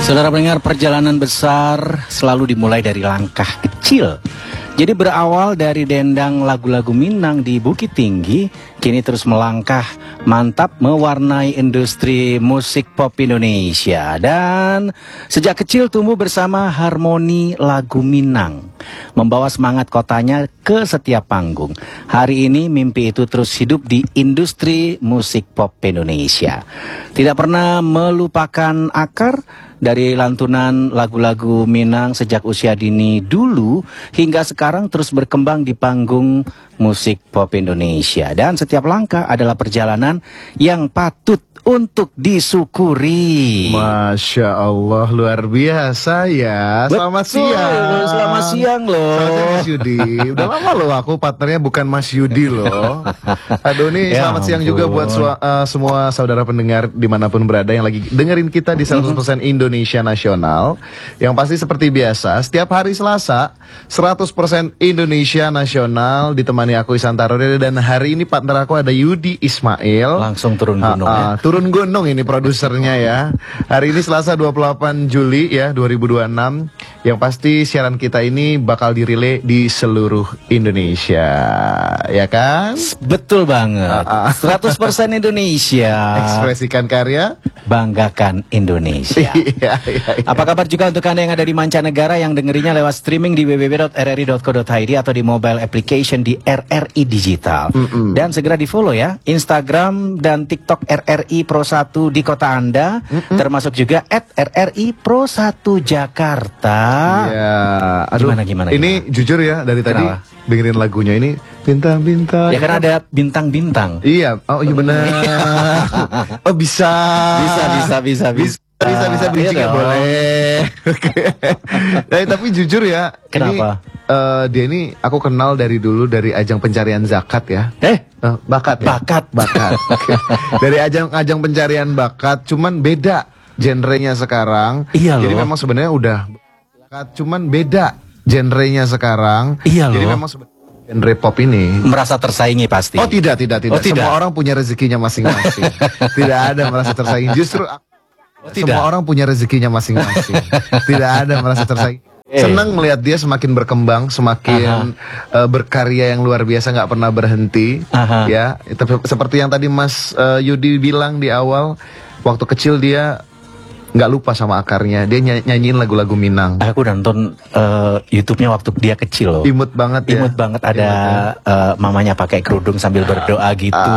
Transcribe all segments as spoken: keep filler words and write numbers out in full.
Saudara pendengar, perjalanan besar selalu dimulai dari langkah kecil. Jadi berawal dari dendang lagu-lagu Minang di Bukit Tinggi, kini terus melangkah mantap mewarnai industri musik pop Indonesia. Dan sejak kecil tumbuh bersama harmoni lagu Minang, membawa semangat kotanya ke setiap panggung. Hari ini mimpi itu terus hidup di industri musik pop Indonesia. Tidak pernah melupakan akar dari lantunan lagu-lagu Minang sejak usia dini dulu hingga sekarang terus berkembang di panggung musik pop Indonesia. Dan setiap langkah adalah perjalanan yang patut untuk disyukuri. Masya Allah, luar biasa ya. Selamat Betul, siang. Selamat siang loh. Selamat siang Mas Yudi. Udah lama loh aku partnernya bukan Mas Yudi loh. Aduh nih Ya selamat siang ampun. juga buat sua- uh, semua saudara pendengar dimanapun berada yang lagi dengerin kita di seratus persen Indonesia Nasional. Yang pasti seperti biasa setiap hari Selasa seratus persen Indonesia Nasional ditemani aku Ihsan Taruri, dan hari ini partner aku ada Yudi Ismail. Langsung turun Ah, gunung ah, ya. turun gunung ini produsernya ya. Hari ini Selasa dua puluh delapan Juli ya dua ribu dua puluh enam. Yang pasti siaran kita ini bakal dirilai di seluruh Indonesia, ya kan? Betul banget. Ah, ah. seratus persen Indonesia. Ekspresikan karya. Banggakan Indonesia. Iya, iya, iya. Apa kabar juga untuk Anda yang ada di mancanegara yang dengerinya lewat streaming di w w w dot r r i dot co dot i d atau di mobile application di R R I Digital. Mm-mm. Dan segera di follow ya Instagram dan TikTok R R I Pro satu di kota Anda. Mm-mm. Termasuk juga at R R I Pro satu Jakarta. Ya, aduh. Gimana, gimana, Ini jujur ya dari tadi Kenapa? dengerin lagunya ini bintang-bintang. Ya kan ada bintang-bintang. Iya, oh iya benar. Oh bisa. Bisa, bisa, bisa, bisa. Bisa, bisa bridging Iya ya dong. boleh. Oke. Nah, tapi jujur ya, Kenapa? Ini, eh, dia ini aku kenal dari dulu dari ajang pencarian zakat ya. Eh, Eh, bakat ya? Bakat. Bakat. Oke. Dari ajang-ajang pencarian bakat, cuman beda genrenya sekarang. Iya Jadi loh. memang sebenarnya udah bakat, cuman beda genrenya sekarang. Iya Jadi loh. memang sebenarnya genre pop ini. merasa tersaingi pasti. Oh tidak, tidak, tidak. Oh, tidak. Semua orang punya rezekinya masing-masing. Tidak ada merasa tersaingi. Justru Oh, tidak. semua orang punya rezekinya masing-masing. Tidak ada merasa tersaingi. Eh. Senang melihat dia semakin berkembang, semakin eh, berkarya yang luar biasa, nggak pernah berhenti. Aha. Ya, itu seperti yang tadi Mas eh, Yudi bilang di awal, waktu kecil dia nggak lupa sama akarnya. Dia ny- nyanyiin lagu-lagu Minang. Aku udah nonton eh, YouTube-nya waktu dia kecil loh. Imut banget ya. Imut banget, ada Imut ya. eh, mamanya pakai kerudung sambil berdoa gitu.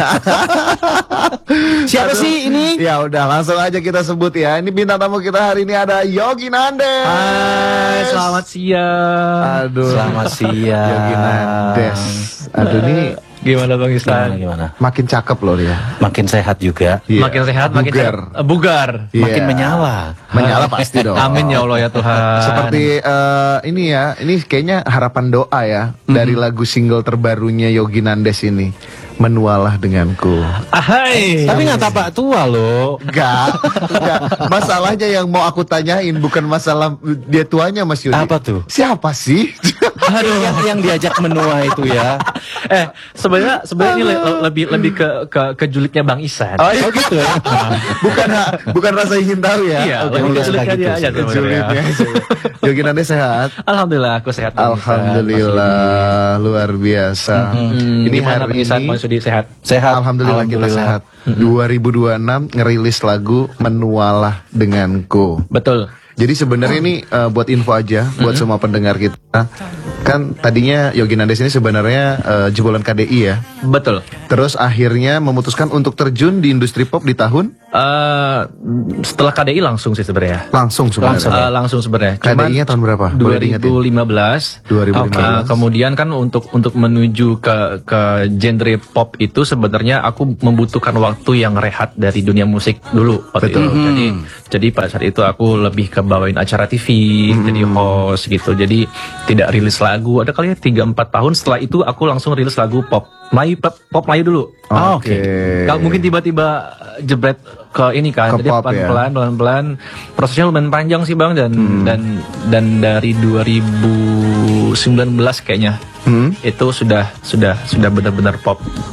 Siapa Aduh. sih ini? Ya udah langsung aja kita sebut ya. Ini bintang tamu kita hari ini ada Yogi Nandes. Hai, selamat siang. Aduh. Selamat siang. Yogi Nandes. Aduh ini Gimana Bang Gimana, Ihsan? gimana? makin cakep loh dia. Makin sehat juga, Iya. Makin sehat, makin bugar. sehat. Eh, bugar. Iya. makin menyala. Menyala pasti dong. Amin ya Allah ya Tuhan. Seperti eh, ini ya, ini kayaknya harapan doa ya dari lagu single terbarunya Yogi Nandes ini, Menualah Denganku. Ahai. Tapi nggak tapak tua loh. Enggak, enggak. Masalahnya yang mau aku tanyain bukan masalah dia tuanya Mas Yudi. Apa tuh? Siapa sih? Aduh, yang, yang diajak menua itu ya. Eh, sebenarnya sebenarnya ini le- le- lebih lebih ke ke ke julidnya Bang Ihsan. Oh, iya gitu ya. bukan bukan rasa ingin tahu ya. Iya, Oke, lebih ke udah julidnya gitu dia sih. aja sebenarnya. Julidnya. Yogi Nandes sehat. Alhamdulillah aku sehat. Bang Ihsan. Alhamdulillah, luar biasa. Hmm, Ini gimana hari Bang Ihsan? ini Bang Sudi sehat? Sehat. Alhamdulillah, kita sehat. dua ribu dua puluh enam ngerilis lagu Menualah Denganku. Betul. Jadi sebenarnya ini uh, buat info aja buat semua pendengar kita. Kan tadinya Yogi Nandes ini sebenarnya uh, jebolan K D I ya. Betul. Terus akhirnya memutuskan untuk terjun di industri pop di tahun Eh, setelah K D I langsung sih sebenarnya. langsung sebenarnya. Eh, langsung sebenarnya. K D I-nya tahun berapa? Boleh diingetin? dua ribu lima belas. dua ribu lima belas. Uh, kemudian kan untuk untuk menuju ke ke genre pop itu sebenarnya aku membutuhkan waktu yang rehat dari dunia musik dulu waktu Betul. itu. Jadi jadi pada saat itu aku lebih ke bawain acara T V, jadi host gitu. Jadi tidak rilis lagu. Ada kali ya tiga empat tahun setelah itu aku langsung rilis lagu pop. Melayu pop, pop Melayu dulu. Oh, Oke. Kalau mungkin tiba-tiba jebret ke ini kan, Ke jadi pop, ya. pelan-pelan, pelan-pelan. Prosesnya lumayan panjang sih bang, dan dan dan dari dua ribu sembilan belas kayaknya Hmm? itu sudah sudah sudah benar-benar pop.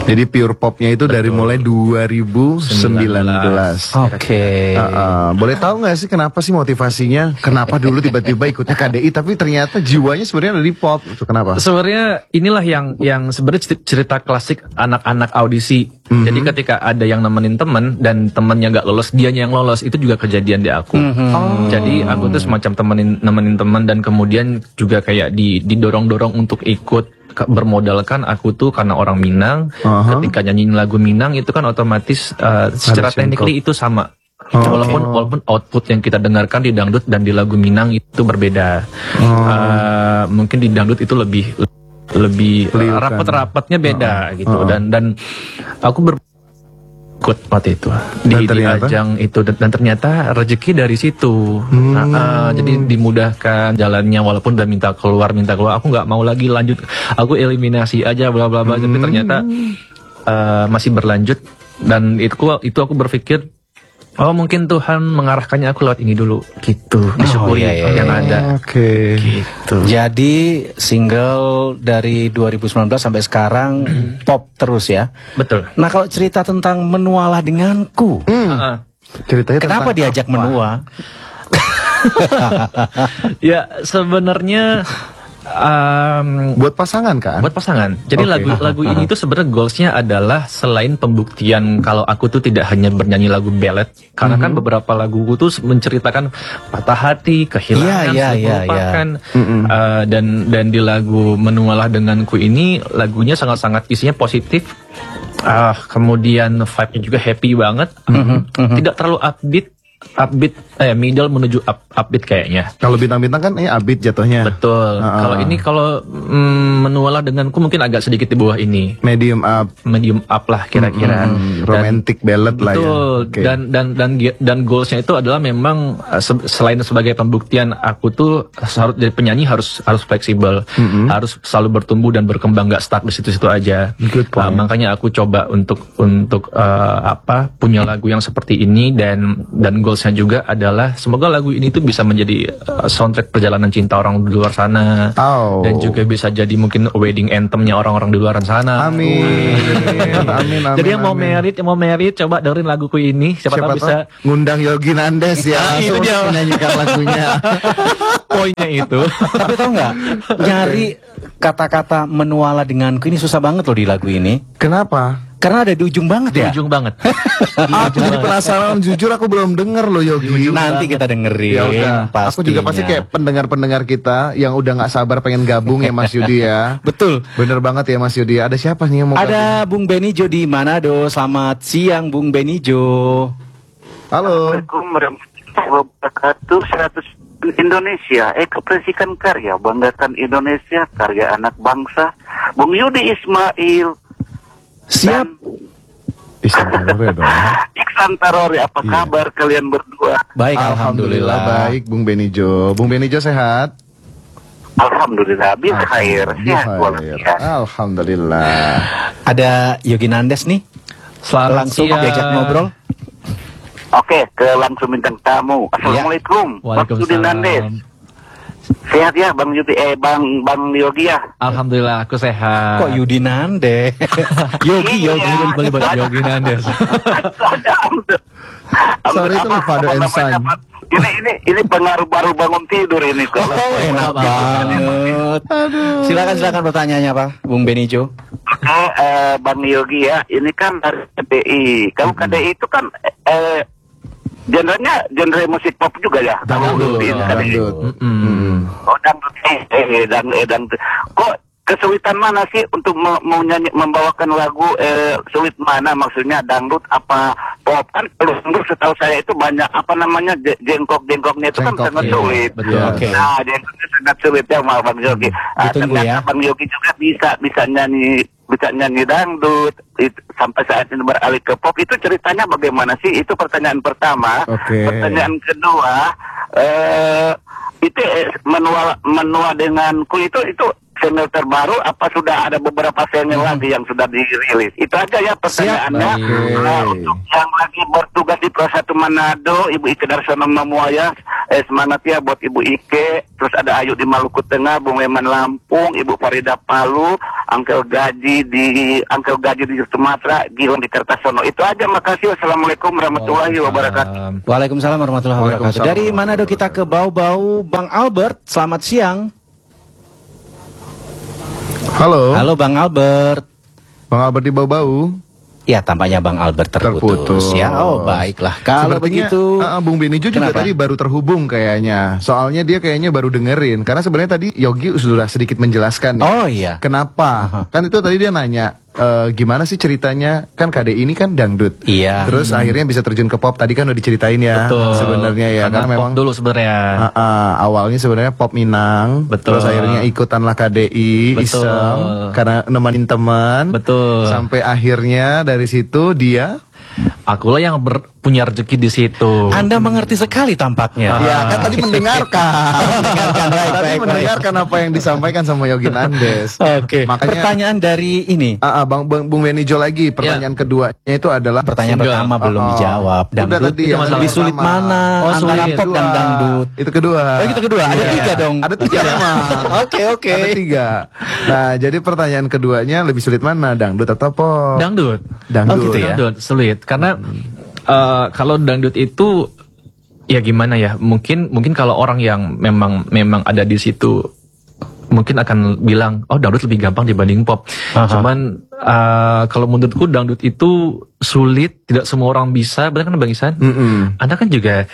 Jadi pure popnya itu dari mulai dua ribu sembilan belas. Oke. Uh, uh, boleh tahu nggak sih kenapa sih motivasinya? Kenapa dulu tiba-tiba ikutnya K D I tapi ternyata jiwanya sebenarnya ada di pop? Itu kenapa? Sebenarnya inilah yang yang sebenarnya cerita klasik anak-anak audisi. Mm-hmm. Jadi ketika ada yang nemenin temen dan temennya nggak lolos, dianya yang lolos, itu juga kejadian di aku. Mm-hmm. Oh. Jadi aku tuh semacam temenin nemenin temen dan kemudian juga kayak di didorong-dorong untuk ikut, bermodalkan aku tuh karena orang Minang. Uh-huh. Ketika nyanyiin lagu Minang itu kan otomatis uh, secara teknikly itu sama. Oh, walaupun okay. walaupun output yang kita dengarkan di dangdut dan di lagu Minang itu berbeda. Oh. Uh, mungkin di dangdut itu lebih lebih uh, rapat-rapatnya beda uh-huh. gitu. Uh-huh. Dan dan aku ber ikut waktu itu di, di ajang itu dan, dan ternyata rezeki dari situ. Hmm. Nah, uh, jadi dimudahkan jalannya walaupun udah minta keluar minta keluar aku nggak mau lagi lanjut, aku eliminasi aja bla bla bla. Hmm. Tapi ternyata uh, masih berlanjut dan itu itu aku berpikir oh mungkin Tuhan mengarahkannya aku lewat ini dulu gitu. Disyukuri oh, iya, iya, yang iya. ada. Oke. Okay. Gitu. Jadi single dari dua ribu sembilan belas sampai sekarang pop terus ya. Betul. Nah kalau cerita tentang Menualah Denganku, hmm. uh-uh. ceritanya kenapa diajak apa? Menua? Ya sebenarnya Um, buat pasangan kan? Buat pasangan. Jadi okay. lagu-lagu ini tuh sebenarnya goalsnya adalah selain pembuktian kalau aku tuh tidak hanya bernyanyi lagu ballad, karena mm-hmm. kan beberapa laguku tuh menceritakan patah hati, kehilangan, yeah, yeah, melupakan, yeah, yeah. uh, dan dan di lagu Menualah Denganku ini lagunya sangat-sangat isinya positif. Ah, uh, kemudian vibe-nya juga happy banget, mm-hmm. Mm-hmm. tidak terlalu upbeat. Upbeat, eh middle menuju up, upbeat kayaknya. Kalau bintang-bintang kan eh upbeat jatuhnya. Betul. Uh-uh. Kalau ini kalau mm, Menualah Denganku mungkin agak sedikit di bawah ini. Medium up. Medium up lah kira-kira. Mm-hmm. Romantic ballad lah ya. Betul. Okay. Dan dan dan dan goalsnya itu adalah memang se- selain sebagai pembuktian aku tuh harus jadi penyanyi harus harus fleksibel, mm-hmm. harus selalu bertumbuh dan berkembang, nggak stuck di situ-situ aja. Good point. Uh, makanya aku coba untuk untuk uh, apa punya lagu yang seperti ini dan dan goal goalsnya juga adalah semoga lagu ini tuh bisa menjadi uh, soundtrack perjalanan cinta orang di luar sana. Oh. Dan juga bisa jadi mungkin wedding anthemnya orang-orang di luar sana. Amin. Amin. Amin, amin. Jadi yang mau merit, yang mau merit coba dengerin laguku ini. Siapa, Siapa tahu bisa ngundang Yogi Nandes ya. Nah, itu dia menyanyikan lagunya. Poinnya itu. Tapi tahu nggak, nyari kata-kata Menualah Denganku ini susah banget loh di lagu ini. Kenapa? Karena ada di ujung banget ya. Di ujung banget. Aku jadi penasaran, jujur aku belum denger loh Yogi. Nanti kita dengerin. Ya udah. Aku juga pasti kayak pendengar-pendengar kita yang udah nggak sabar pengen gabung ya Mas Yudi ya. Betul. Bener banget ya Mas Yudi. Ada siapa nih yang mau Ada gabung? Bung Benijo di Manado. Selamat siang Bung Benijo. Halo. Assalamualaikum warahmatullahi wabarakatuh. seratus Indonesia, ekspresikan karya, banggakan Indonesia, karya anak bangsa. Bung Yudi Ismail. Siap. Iksan Tarore dong. Iksan Tarore, apa iya. kabar kalian berdua? Baik, alhamdulillah. Alhamdulillah baik, Bung Benijo. Bung Benijo sehat? Alhamdulillah, bil khair, sehat walafiat. Alhamdulillah. Ada Yogi Nandes nih. Selamat langsung siang. diajak ngobrol. Oke, ke langsung bintang tamu. Assalamualaikum. Waalaikumsalam. Yudi Nandes. Sehat ya Bang Yudi, eh Bang Bang Yogi ya. Alhamdulillah aku sehat. Kok Yudi Nandes? Yogi, Yogi, Iya. Yogi, Yogi, Yogi Nandes. Sorry itu father and son. Ini ini ini pengaruh baru bangun tidur ini kalau. Oh, enak banget. Aduh. Silakan silakan pertanyaannya Pak, Bung Benijo. Oke, eh, Bang Yogi ya, ini kan dari K D I. Kalau K D I itu kan eh genrenya genre musik pop juga ya. Dangdut, dangdut. Oh dangdut, eh, eh dang, eh dangdut. Kok kesulitan mana sih untuk me- mau nyanyi, membawakan lagu eh, sulit mana? Maksudnya dangdut apa pop? Kan kalau dangdut setahu saya itu banyak apa namanya je- jengkok-jengkoknya itu Jengkok, kan sangat iya. sulit. Betul. Oke. Nah jengkoknya sangat sulit ya sama Bang Yogi. Ah, Ditunggu ternyata ya. Bang Yogi juga bisa bisa nyanyi bisa nyanyi dangdut itu, sampai saat ini beralih ke pop. Itu ceritanya bagaimana sih? Itu pertanyaan pertama. Oke. Pertanyaan kedua, eh itu eh, menua menua denganku itu itu single terbaru, apa sudah ada beberapa single lagi yang sudah dirilis? Itu aja ya pertanyaannya. Nah, untuk yang lagi bertugas di Pro satu Manado, Ibu Ike Darsono Mamuaya, eh, semangat ya buat Ibu Ike. Terus ada Ayu di Maluku Tengah, Bung Weman Lampung, Ibu Farida Palu, Angkel Gaji di Angkel Gaji di Sumatera, Gilang di Kertasono. Itu aja, makasih. Wassalamualaikum warahmatullahi wabarakatuh. Waalaikumsalam warahmatullahi wabarakatuh. Waalaikumsalam. Dari Manado kita ke Bau-Bau, Bang Albert. Selamat siang. Halo, Halo Bang Albert. Bang Albert di Bau-Bau. Ya, tampaknya Bang Albert terputus. Terputus. Ya, oh baiklah. Kalau Sepertinya, begitu, uh, Bung Benijo juga Kenapa? tadi baru terhubung kayaknya. Soalnya dia kayaknya baru dengerin. Karena sebenarnya tadi Yogi sudah sedikit menjelaskan. ya. oh iya. Kenapa? Aha. Kan itu tadi dia nanya, e, gimana sih ceritanya? Kan K D I ini kan dangdut. Iya. Terus akhirnya bisa terjun ke pop. Tadi kan udah diceritain ya. Betul. Sebenarnya ya. Karena Karena pop memang dulu sebenarnya. Ah, ah, awalnya sebenarnya pop Minang. Betul. Terus akhirnya ikutanlah K D I, Betul. iseng karena nemenin teman. Betul. Sampai akhirnya dari situ dia. Akulah yang ber- punya rezeki di situ. Anda mengerti sekali tampaknya. Ya kan tadi mendengarkan. Mendengarkan, baik, Tadi baik, mendengarkan apa yang disampaikan sama Yogi Nandes. Oke. Makanya. Pertanyaan dari ini. Ah, ah, bang, bang, Bung Benijo lagi. Pertanyaan keduanya itu adalah Pertanyaan Single. pertama belum Oh, dijawab. udah Dangdut tadi itu ya, lebih sama. sulit mana Oh, antara sulit. pop dan Kedua. dangdut? Itu kedua. Oh, itu kedua. Ada Iya. tiga dong. Ada tiga memang. Oke, oke. Ada tiga. Nah, jadi pertanyaan keduanya lebih sulit mana, dangdut atau pop? Dangdut. Dangdut. Oh, gitu ya? Dangdut sulit karena eh, kalau dangdut itu ya gimana ya? Mungkin mungkin kalau orang yang memang memang ada di situ mungkin akan bilang oh dangdut lebih gampang dibanding pop. Aha. Cuman eh, kalau menurutku dangdut itu sulit, tidak semua orang bisa. Benar kan Bang Isan? Mm-mm. Anda kan juga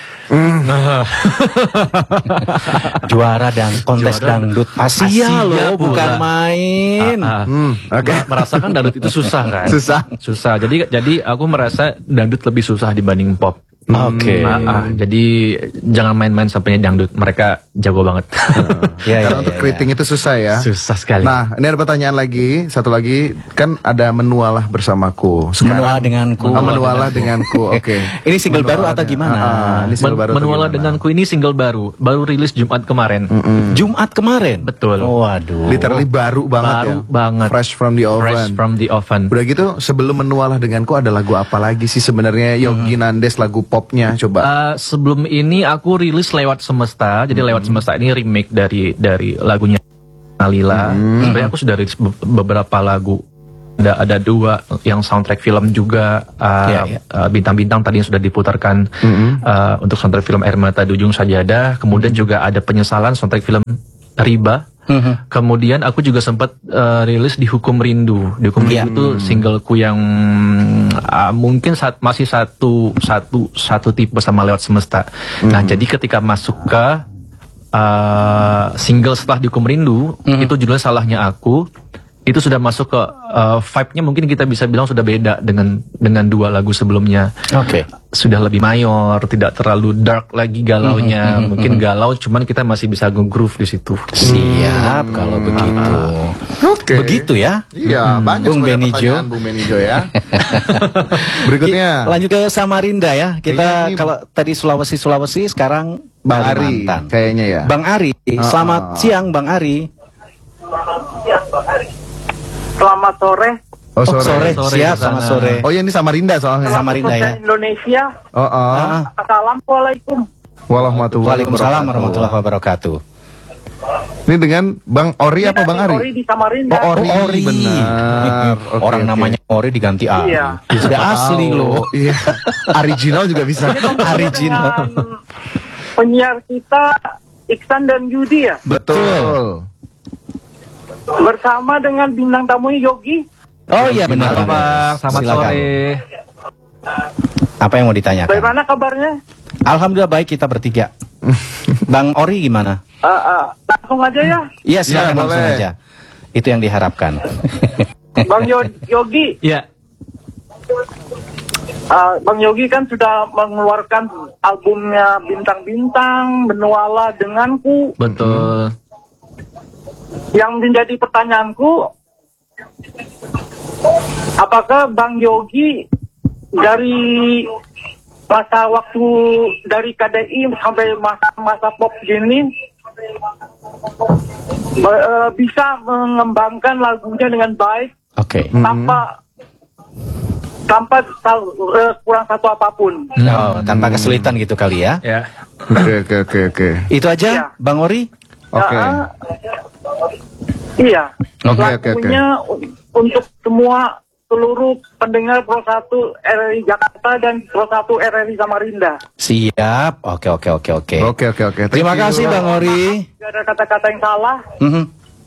Juara dan kontes Juara dangdut Asia, Asia loh, pula. bukan main. Ah, ah. Hmm, oke. Ma- merasakan dangdut itu susah kan? Susah. Susah. Jadi jadi aku merasa dangdut lebih susah dibanding pop. Oke. Ah, ah. Jadi jangan main-main sampai dangdut. Mereka jago banget. Ya, Karena ya, untuk ya, keriting itu susah ya. Susah sekali. Nah, ini ada pertanyaan lagi, satu lagi, kan ada Menualah Bersamaku. Menua denganku. Oh, Menualah denganku. Oke. Ini single baru Menualah atau dengan- gimana? Ah, ah, ini single Men- baru atau Menualah gimana? denganku ini single baru, baru rilis Jumat kemarin. Jumat kemarin. Betul. Waduh. Literally baru banget Baru ya. banget. Fresh from the oven. Fresh from the oven. Udah gitu, sebelum Menualah denganku ada lagu apa lagi sih sebenarnya Yogi Nandes lagu popnya coba? Uh, sebelum ini aku rilis lewat Semesta. Jadi lewat Semesta ini remake dari dari lagunya Nalila. Sebenarnya aku sudah rilis be- beberapa lagu. Ada ada dua yang soundtrack film juga. uh, Iya, iya. uh, Bintang-bintang tadi yang sudah diputarkan uh, untuk soundtrack film Air Mata di Ujung Sajadah. Kemudian juga ada Penyesalan soundtrack film Riba. Mhm. Kemudian aku juga sempat uh, rilis di Hukum Rindu. Di Hukum Iya. Rindu itu singleku yang uh, mungkin saat masih satu satu satu tipe sama Lewat Semesta. Nah, jadi ketika masuk ke uh, single setelah di Hukum Rindu, itu judulnya Salahnya Aku. Itu sudah masuk ke uh, vibe-nya mungkin kita bisa bilang sudah beda dengan dengan dua lagu sebelumnya. Oke. Sudah lebih mayor, tidak terlalu dark lagi galaunya. Mungkin galau, cuman kita masih bisa nge-groove di situ. Siap kalau begitu. Oke. Begitu ya. Iya, banyak Bung sebenarnya Benijo. pertanyaan Bung Benijo ya. Berikutnya. Ki- Lanjut ke Samarinda ya. Kita Kayaknya ini- kalau tadi Sulawesi Sulawesi sekarang Bang Ari Kalimantan. kayaknya ya. Bang Ari, selamat Ah. siang Bang Ari. Selamat sore. Oh, Oh, sore. sore, Sore siap di sama sana. sore. Oh ya ini Samarinda soalnya. Samarinda ya. Indonesia. Oh, oh. Ah. Assalamualaikum. Warahmatullahi Waalaikumsalam wabarakatuh. warahmatullahi wabarakatuh. Ini dengan Bang Ori apa Bang Ori Ari? di Samarinda. Oh, Ori, Oh, Ori. benar. Oke, Orang oke. namanya Ori diganti Ari. Iya. Ya, sudah Siapa asli tahu. loh. Iya. Original juga bisa. Original. Dengan penyiar kita Iksan dan Yudi ya. Betul. Bersama dengan bintang tamunya Yogi. Oh iya benar. Halo Bang, selamat Silakan. sore. Apa yang mau ditanyakan? Bagaimana kabarnya? Alhamdulillah baik kita bertiga. Bang Ori gimana? Ah, ah, langsung aja ya. Iya silakan Ya, langsung boleh. aja. Itu yang diharapkan. Bang Yo- Yogi. Ya, Ah, Bang Yogi kan sudah mengeluarkan albumnya Bintang-Bintang, Menualah Denganku. betul. Yang menjadi pertanyaanku, apakah Bang Yogi dari masa waktu dari K D I sampai masa-masa pop gini me- eh, bisa mengembangkan lagunya dengan baik Oke. tanpa tanpa sal- eh, kurang satu apapun. Oh, tanpa kesulitan gitu kali ya. Ya. Oke oke oke oke. Itu aja, Iya. Bang Ori. Oke. Ya, iya. Oke, oke, oke. Lagunya un- untuk semua seluruh pendengar Pro satu R R I Jakarta dan Pro satu R R I Samarinda. Siap. Oke, oke, oke, oke. Oke oke oke. Thank Terima you. kasih Bang Ori. Tidak ada kata-kata yang salah. Mhm.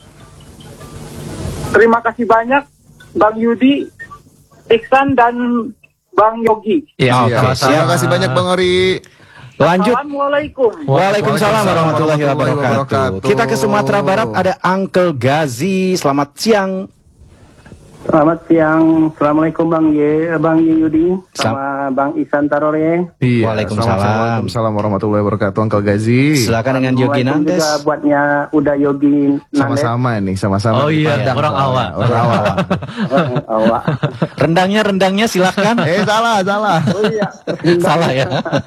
Terima kasih banyak Bang Yudi, Iksan dan Bang Yogi. Iya, Iya. sama-sama. Terima kasih banyak Bang Ori. Lanjut. Assalamualaikum. Waalaikumsalam warahmatullahi warahmatullahi wabarakatuh. wabarakatuh. Kita ke Sumatera Barat, ada Uncle Gazi. Selamat siang. Selamat siang, Assalamualaikum Bang Ye, Bang Yudi, sama Bang Ihsan Tarore. Iya. Waalaikumsalam. Waalaikumsalam warahmatullahi wabarakatuh Uncle Gazi. Silakan dengan Yogi Assalamualaikum Nandes. juga buatnya Uda Yogi Nandes. Sama-sama nih, sama-sama. Oh iya, Padang orang soalnya. awak. Orang awak. Awak. Rendangnya, rendangnya silakan. Eh salah, salah. Oh iya. Salah ya.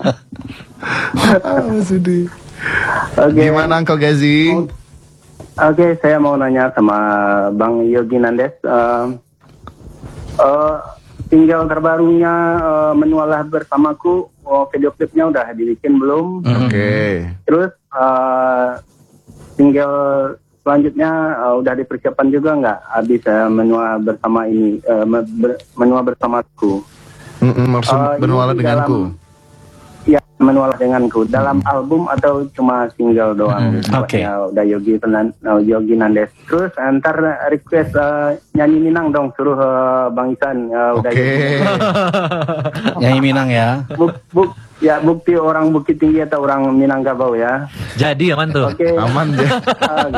Ah, sedih. Oke. Gimana Uncle Gazi? Oke, saya mau nanya sama Bang Yogi Nandes. Eh, eh, single terbarunya eh, Menualah Bersamaku, oh, video klipnya udah dibikin belum? Oke. Terus eh, single selanjutnya eh, udah dipersiapkan juga nggak? Habis eh, Menua Bersama ini, eh, me- ber- Menua Bersamaku. Mm-mm, maksud Eh, ini bernuala di denganku. dalam- Ya, Menualah Denganku. Dalam album atau cuma single doang? Hmm, oke. Buatnya udah Yogi Penan, uh, Yogi Nandes. Terus antar request uh, nyanyi Minang dong, suruh uh, Bang Ihsan. Uh, udah Oke. Yogi. Nyanyi Minang ya. Buk, buk, ya bukti orang Bukit Tinggi atau orang Minangkabau ya. Jadi aman tuh. Oke. Aman deh. Uh,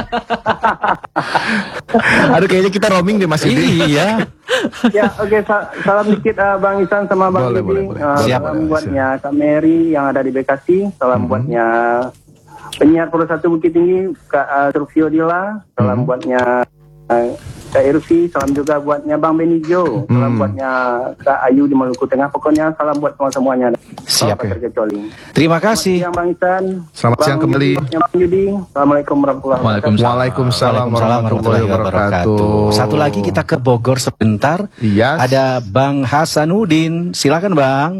Aduh kayaknya kita roaming deh Mas Yudi. Iya. ya oke sa- salam dikit uh, Bang Ihsan sama Bang Boleh, Yudi. boleh, boleh. Uh, Siap. salam buatnya Kak Mary yang ada di Bekasi. Salam buatnya penyiar Pro satu Bukit Tinggi Kak uh, Trufio Dila. Salam buatnya uh, Kak Irvi. Salam juga buatnya Bang Benijo. Salam Hmm. buatnya Kak Ayu di Maluku Tengah. Pokoknya salam buat semua semuanya. Siap. Tanpa terkecuali. Terima kasih. Yang Bang Ihsan. Selamat siang Bang kembali. Yudi, Bang Yudi. Assalamualaikum warahmatullahi wabarakatuh. Waalaikumsalam warahmatullahi wabarakatuh. Satu lagi kita ke Bogor sebentar. Yes. Ada Bang Hasanuddin. Silakan Bang.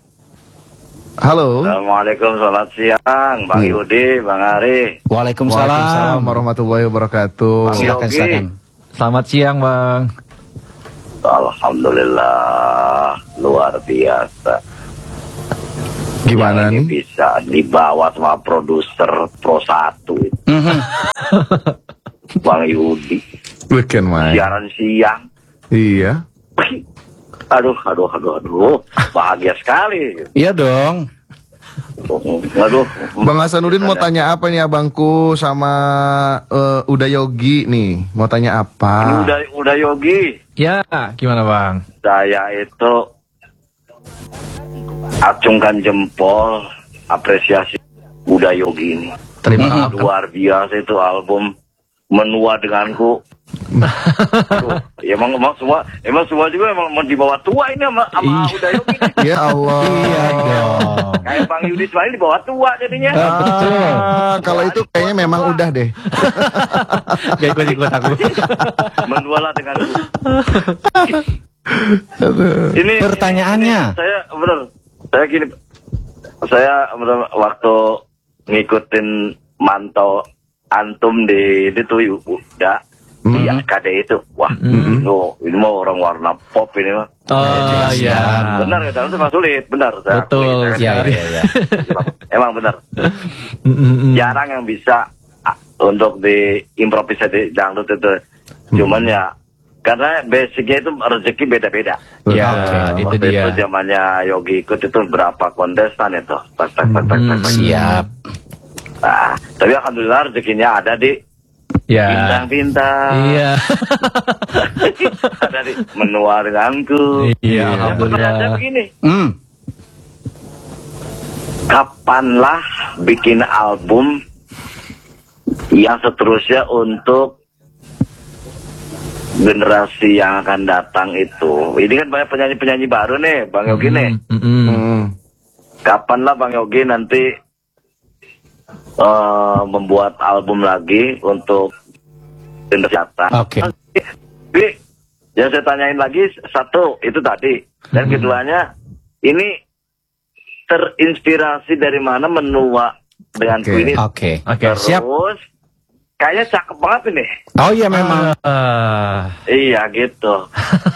Halo. Assalamualaikum, selamat siang, Bang Hmm. Yudi, Bang Ari. Waalaikumsalam Waalaikumsalam. warahmatullahi wabarakatuh. Silakan, Yogi. silakan. Selamat siang, Bang. Alhamdulillah, luar biasa. Gimana Yang ini nih? bisa dibawa sama produser Pro satu itu, Mhm. Bang Yudi. Weekend main. Siaran siang. Iya. Aduh, aduh, aduh, aduh, bahagia sekali. Iya dong. Aduh. Bang Hasanuddin mau tanya apa nih abangku sama eh, Uda Yogi nih? Mau tanya Ini apa? udah, udah Yogi. Ya, gimana, Bang? Saya itu acungkan jempol, apresiasi udah Yogi ini. Terima kasih. Luar biasa itu album Menua Denganku. Aduh, ya emang, emang semua emang semua juga emang mau dibawa tua ini sama, sama Iya. udah Yogi. Ya Allah. Iya dong. Kayak Bang Yudi Ismail dibawa tua jadinya. Ah, betul. Ah, kalau itu kayaknya memang udah deh. Gak ikut-ikut aku. Menualah Denganku. Ini Pertanyaannya. ini saya bener, saya gini, saya bener, waktu ngikutin mantau antum di itu udah di S K D itu, wah, no, ini mau orang warna pop ini mah. Oh iya. Benar ya, dalam itu memang sulit, benar. Saya Betul, akui, saya Iya, kan- iya, iya. Emang benar. Mm-mm. Jarang yang bisa ah, untuk di improvisasi dangdut itu. Cuman ya, karena basicnya itu rezeki beda-beda. Ya, Oke. itu Waktu dia. itu zamannya Yogi ikut itu berapa kontestan itu. Tak, tak, tak, tak, tak, tak. Siap. Nah, tapi alhamdulillah rezekinya ada di Ya. bintang-bintang. Iya. Ada di Menua Denganku. Iya, Yang alhamdulillah. pertanyaan saya begini, Hmm. kapanlah bikin album yang seterusnya untuk generasi yang akan datang itu? Ini kan banyak penyanyi-penyanyi baru nih, Bang Yogi nih. Mm-mm. Hmm. Kapanlah Bang Yogi nanti uh, membuat album lagi untuk Indosiata. Oke. Tapi yang saya tanyain lagi satu itu tadi, dan Hmm. keduanya ini terinspirasi dari mana menua dengan Oke. ini. Oke. Oke, Terus siap. kayaknya cakep banget ini. Oh iya memang. Eh, Iya gitu.